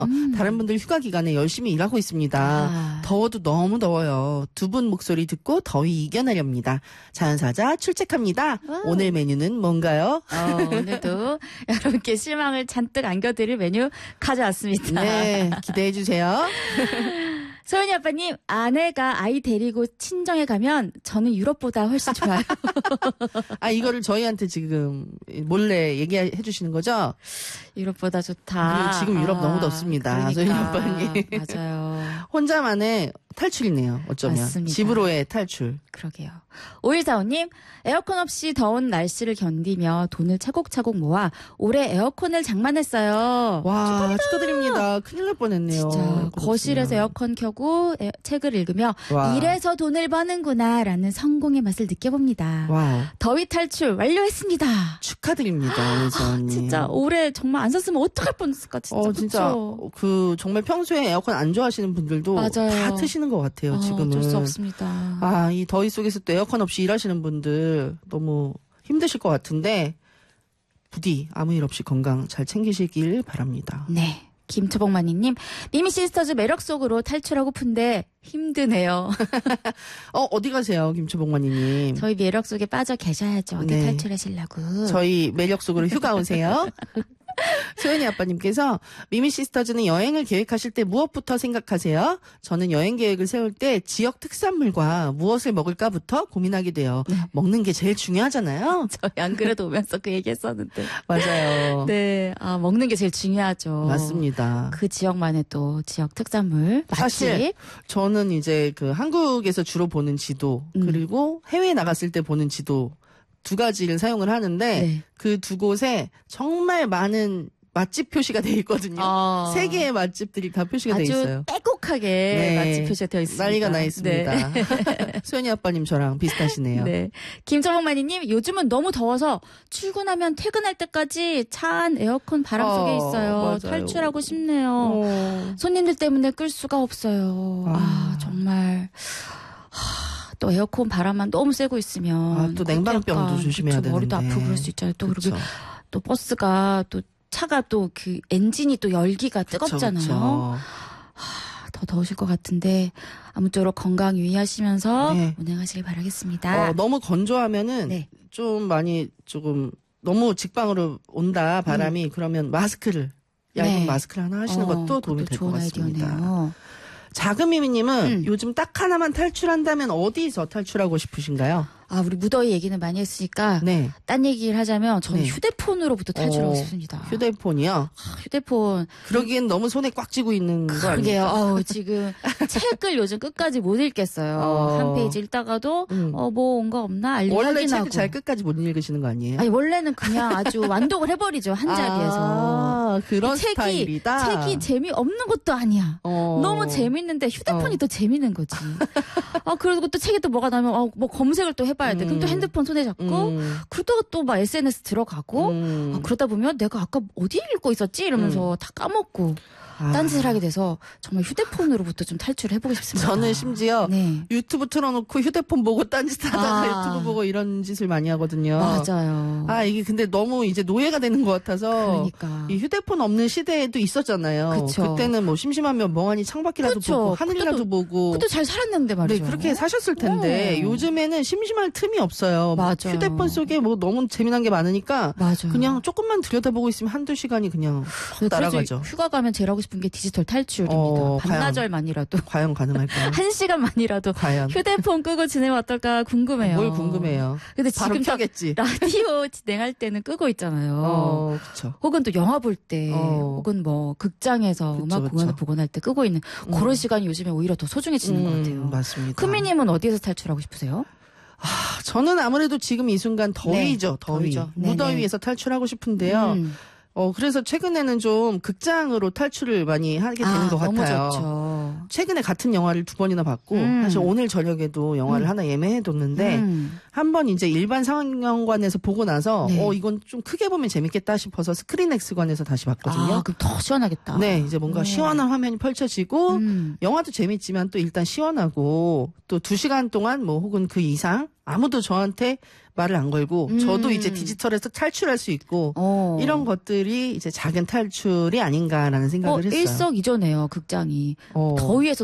다른 분들 휴가 기간에 열심히 일하고 있습니다. 더워도 너무 더워요. 두 분 목소리 듣고 더위 이겨내렵니다. 자연사자 출첵합니다. 오늘 메뉴는 뭔가요? 오늘도 여러분께 실망을 잔뜩 안겨드릴 메뉴 가져왔습니다. 네, 기대해 주세요. 소연이 아빠님, 아내가 아이 데리고 친정에 가면 저는 유럽보다 훨씬 좋아요. 이거를 저희한테 지금 몰래 얘기해 주시는 거죠? 유럽보다 좋다. 지금 유럽 너무 덥습니다. 소연이 아빠님. 맞아요. 혼자만의 탈출이네요. 어쩌면. 맞습니다. 집으로의 탈출. 그러게요. 5145님, 에어컨 없이 더운 날씨를 견디며 돈을 차곡차곡 모아 올해 에어컨을 장만했어요. 와, 축하드립니다. 큰일 날 뻔했네요. 진짜 거실에서 에어컨 켜고 책을 읽으며 와. 이래서 돈을 버는구나 라는 성공의 맛을 느껴봅니다. 와우. 더위 탈출 완료했습니다. 축하드립니다. 우선님. 진짜 올해 정말 안 샀으면 어떡할 뻔했을까 진짜. 진짜 정말 평소에 에어컨 안 좋아하시는 분들도 맞아요. 다 트시는 것 같아요. 지금은. 어쩔 수 없습니다. 이 더위 속에서 또 에어컨 없이 일하시는 분들 너무 힘드실 것 같은데 부디 아무 일 없이 건강 잘 챙기시길 바랍니다. 네. 김초복마니님, 미미 시스터즈 매력 속으로 탈출하고픈데 힘드네요. 어디 가세요, 김초복마니님? 저희 매력 속에 빠져 계셔야죠. 어디 네. 탈출하시려고. 저희 매력 속으로 휴가 오세요. 소연이 아빠님께서 미미 시스터즈는 여행을 계획하실 때 무엇부터 생각하세요? 저는 여행 계획을 세울 때 지역 특산물과 무엇을 먹을까부터 고민하게 돼요. 네. 먹는 게 제일 중요하잖아요. 저희 안 그래도 오면서 그 얘기했었는데. 맞아요. 네, 먹는 게 제일 중요하죠. 맞습니다. 그 지역만의 또 지역 특산물 맛집. 사실 저는 이제 그 한국에서 주로 보는 지도 그리고 해외에 나갔을 때 보는 지도 두 가지를 사용을 하는데 네. 그 두 곳에 정말 많은 맛집 표시가 돼 있거든요. 세 개의 맛집들이 다 표시가 돼 있어요. 아주 빼곡하게 맛집 표시가 되어 있습니다. 난리가 나 있습니다. 네. 소연이 아빠님 저랑 비슷하시네요. 네. 김정옥마니님, 요즘은 너무 더워서 출근하면 퇴근할 때까지 차 안 에어컨 바람 속에 있어요. 맞아요. 탈출하고 싶네요. 손님들 때문에 끌 수가 없어요. 정말. 또 에어컨 바람만 너무 쐬고 있으면 또 냉방병도 조심해야 되는데 머리도 아프고 그럴 수 있잖아요. 또 그리고 또 버스가 또 차가 또 그 엔진이 또 열기가 뜨겁잖아요. 그쵸. 더 더우실 것 같은데 아무쪼록 건강 유의하시면서 네. 운행하시길 바라겠습니다. 너무 건조하면은 좀 많이 조금 너무 직방으로 온다 바람이 그러면 마스크를 얇은 마스크를 하나 하시는 것도 도움이 될 것 같습니다. 아이디어네요. 자금미미님은 요즘 딱 하나만 탈출한다면 어디서 탈출하고 싶으신가요? 우리 무더위 얘기는 많이 했으니까 딴 얘기를 하자면 저는 휴대폰으로부터 탈출하고 싶습니다. 휴대폰이요? 휴대폰. 그러기엔 너무 손에 꽉 쥐고 있는 거 아니에요? 그러게요. 지금 책을 요즘 끝까지 못 읽겠어요. 한 페이지 읽다가도 뭐 온 거 없나 알리 원래 확인하고. 책을 잘 끝까지 못 읽으시는 거 아니에요? 아니 원래는 그냥 아주 완독을 해버리죠. 한 자리에서. 그런 스타일이다. 책이 재미없는 것도 아니야. 너무 재밌는데 휴대폰이 더 재밌는 거지. 그리고 또 책에 또 뭐가 나면 뭐 검색을 또 해봐야 돼. 그럼 또 핸드폰 손에 잡고 그러다가 또 막 SNS 들어가고 그러다 보면 내가 아까 어디 읽고 있었지? 이러면서 다 까먹고 딴짓을 하게 돼서 정말 휴대폰으로부터 좀 탈출을 해보고 싶습니다. 저는 심지어 유튜브 틀어놓고 휴대폰 보고 딴짓 하다가 유튜브 보고 이런 짓을 많이 하거든요. 맞아요. 이게 근데 너무 이제 노예가 되는 것 같아서 그러니까. 이 휴대폰 없는 시대에도 있었잖아요. 그쵸. 그때는 뭐 심심하면 멍하니 창밖이라도 보고 하늘이라도 보고 그것도 잘 살았는데 말이죠. 네, 그렇게 사셨을 텐데 요즘에는 심심할 틈이 없어요. 맞아. 휴대폰 속에 뭐 너무 재미난 게 많으니까 그냥 조금만 들여다보고 있으면 한두 시간이 그냥 날아가죠. 휴가 가면 제일 하고 싶은 게 디지털 탈출입니다. 반나절만이라도. 과연 가능할까요? 한 시간만이라도 과연. 휴대폰 끄고 지내면 어떨까 궁금해요. 뭘 궁금해요. 근데 바로 지금 켜겠지. 라디오 진행할 때는 끄고 있잖아요. 그렇죠. 혹은 또 영화 볼 때, 혹은 뭐 극장에서 음악 공연을 보거나 할 때 끄고 있는 그런 시간이 요즘에 오히려 더 소중해지는 것 같아요. 맞습니다. 크미님은 어디에서 탈출하고 싶으세요? 저는 아무래도 지금 이 순간 더위죠. 더위죠. 무더위에서 탈출하고 싶은데요. 그래서 최근에는 좀 극장으로 탈출을 많이 하게 되는 것 너무 같아요. 좋죠. 최근에 같은 영화를 2번이나 봤고, 사실 오늘 저녁에도 영화를 하나 예매해뒀는데, 한 번 이제 일반 상영관에서 보고 나서, 이건 좀 크게 보면 재밌겠다 싶어서 스크린X관에서 다시 봤거든요. 그럼 더 시원하겠다. 네, 이제 뭔가 시원한 화면이 펼쳐지고, 영화도 재밌지만 또 일단 시원하고, 또 2시간 동안 뭐 혹은 그 이상, 아무도 저한테 말을 안 걸고 저도 이제 디지털에서 탈출할 수 있고 이런 것들이 이제 작은 탈출이 아닌가라는 생각을 했어요. 일석이조네요, 극장이. 더위에서